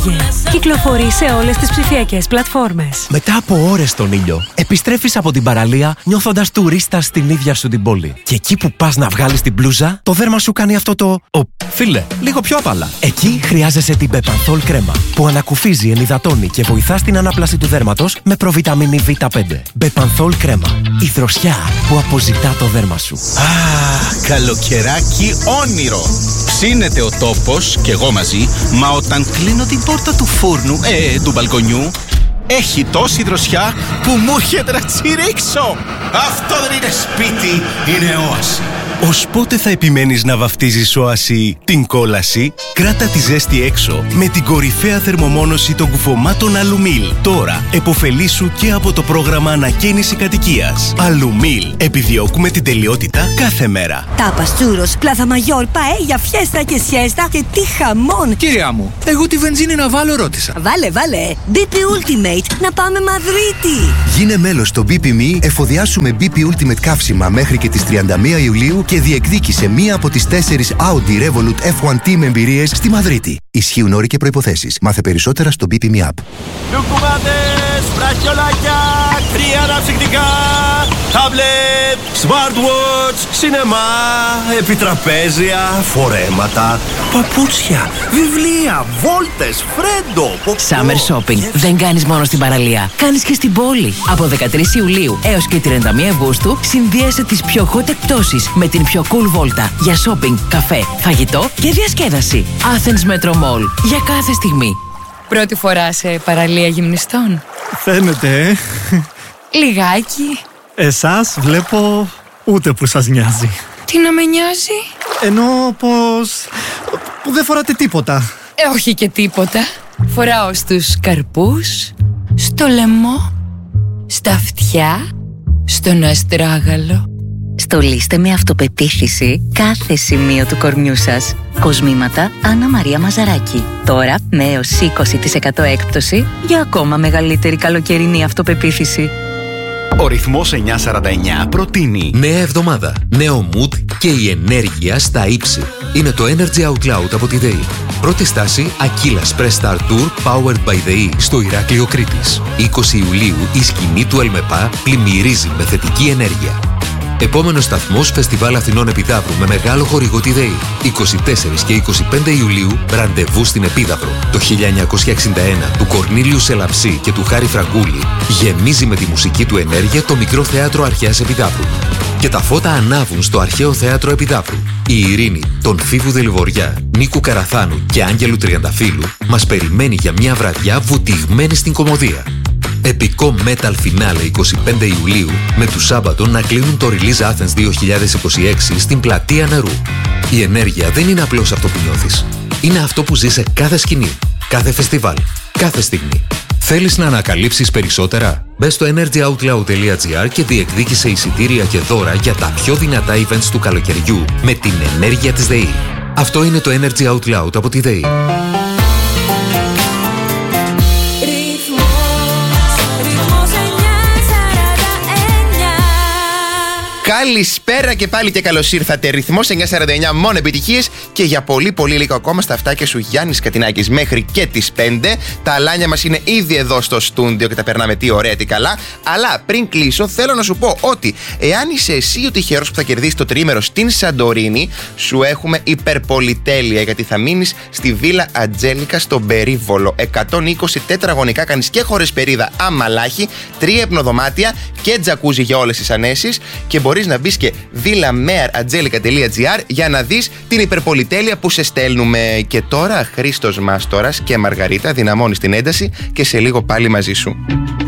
Φάγε. Κυκλοφορεί σε όλες τις ψηφιακές πλατφόρμες. Μετά από ώρες στον ήλιο, επιστρέφεις από την παραλία νιώθοντας τουρίστας στην ίδια σου την πόλη. Και εκεί που πας να βγάλεις την μπλούζα, το δέρμα σου κάνει αυτό το φίλε, λίγο πιο απαλά. Εκεί χρειάζεσαι την Bepanthol κρέμα, που ανακουφίζει, ενυδατώνει και βοηθά στην ανάπλαση του δέρματος με προβιταμίνη Β5. Bepanthol κρέμα. Η δροσιά που αποζητά το δέρμα σου. Καλοκαιράκι όνειρο. Ψήνεται ο τόπος και εγώ μαζί, μα όταν κλείνω την πόρτα του φούρνου, του μπαλκονιού, έχει τόση δροσιά που μου έρχεται να τσιρίξω. Αυτό δεν είναι σπίτι, είναι όαση. Ως πότε θα επιμένεις να βαφτίζεις όαση την κόλαση? Κράτα τη ζέστη έξω με την κορυφαία θερμομόνωση των κουφωμάτων Αλουμίλ. Τώρα εποφελήσου και από το πρόγραμμα ανακαίνιση κατοικίας. Αλουμίλ. Επιδιώκουμε την τελειότητα κάθε μέρα. Τάπας, τσούρος, πλάθα μαγιόρ, παέλια, φιέστα και σιέστα και τι χαμόν! Κυρία μου, εγώ τη βενζίνη να βάλω ρώτησα. Βάλε. BP Ultimate, να πάμε Μαδρίτη! Γίνε μέλος στο BP.me, εφοδιάσου με BP Ultimate καύσιμα μέχρι και τις 31 Ιουλίου και διεκδίκησε μία από τις 4 Audi Revolut F1 Team εμπειρίες στη Μαδρίτη. Ισχύουν όροι και προϋποθέσεις. Μάθε περισσότερα στο BP.me app. Λουκουμάδες, βραχιολάκια, κρύα αναψυκτικά, τάμπλετ, smartwatch, σινεμά, επιτραπέζια, φορέματα, παπούτσια, βιβλία, βόλτες, φρέντο, Summer Shopping δεν κάνεις μόνο στην παραλία. Κάνεις και στην πόλη. Από 13 Ιουλίου έως και 31 Αυγούστου συνδύασε τις πιο hot εκπτώσεις με την πιο cool βόλτα για shopping, καφέ, φαγητό και διασκέδαση. Athens Metro Mall. Για κάθε στιγμή. Πρώτη φορά σε παραλία γυμνιστών? Φαίνεται, Λιγάκι. Εσάς βλέπω ούτε που σας νοιάζει. Τι να με νοιάζει? Εννοώ πως δεν φοράτε τίποτα. Όχι και τίποτα. Φοράω στους καρπούς, στο λαιμό, στα αυτιά, στον αστράγαλο. Στολίστε με αυτοπεποίθηση κάθε σημείο του κορμιού σας. Κοσμήματα Άννα Μαρία Μαζαράκη. Τώρα με έως 20% έκπτωση για ακόμα μεγαλύτερη καλοκαιρινή αυτοπεποίθηση. Ο ρυθμός 949 προτείνει νέα εβδομάδα, νέο mood και η ενέργεια στα ύψη. Είναι το Energy Out Loud από τη ΔΕΗ. Πρώτη στάση, Aquila Press Star Tour Powered by ΔΕΗ στο Ηράκλειο Κρήτης. 20 Ιουλίου η σκηνή του ΕΛΜΕΠΑ πλημμυρίζει με θετική ενέργεια. Επόμενος σταθμός, Φεστιβάλ Αθηνών Επιδαύρου με μεγάλο χορηγό τη ΔΕΗ. 24 και 25 Ιουλίου, ραντεβού στην Επίδαυρο. Το 1961 του Κορνήλιου Σελαψή και του Χάρη Φραγκούλη γεμίζει με τη μουσική του ενέργεια το μικρό θέατρο Αρχαίας Επιδαύρου. Και τα φώτα ανάβουν στο Αρχαίο Θέατρο Επιδαύρου. Η Ειρήνη, των Φίβου Δελιβοριά, Νίκου Καραθάνου και Άγγελου Τριανταφύλου μας περιμένει για μια βραδιά βουτυγμένη στην κωμωδία. Επικό metal finale 25 Ιουλίου με του Σάββατο να κλείνουν το Release Athens 2026 στην Πλατεία Νερού. Η ενέργεια δεν είναι απλώς αυτό που νιώθεις. Είναι αυτό που ζεις σε κάθε σκηνή, κάθε φεστιβάλ, κάθε στιγμή. Θέλεις να ανακαλύψεις περισσότερα? Μπες στο energyoutloud.gr και διεκδίκησε εισιτήρια και δώρα για τα πιο δυνατά events του καλοκαιριού με την ενέργεια της ΔΕΗ. Αυτό είναι το Energy Out Loud από τη ΔΕΗ. Καλησπέρα και πάλι και καλώς ήρθατε. Ρυθμός 949, μόνο επιτυχίες και για πολύ πολύ λίγο ακόμα στα αυτάκια σου Γιάννης Κατινάκης μέχρι και τις 5. Τα αλάνια μας είναι ήδη εδώ στο στούντιο και τα περνάμε τι ωραία τι καλά. Αλλά πριν κλείσω θέλω να σου πω ότι εάν είσαι εσύ ο τυχερός που θα κερδίσει το τριήμερο στην Σαντορίνη, σου έχουμε υπερπολιτέλεια γιατί θα μείνεις στη Βίλα Ατζέλικα στον Περίβολο. 120 τετραγωνικά, κάνεις και χωρεσπερίδα αμαλάχη, 3 υπνοδωμάτια και τζακούζι για όλες τις ανέσεις και μπορείς να μπεις και villamearangelica.gr για να δεις την υπερπολιτέλεια που σε στέλνουμε. Και τώρα Χρήστος Μάστορας και Μαργαρίτα δυναμώνεις την ένταση και σε λίγο πάλι μαζί σου.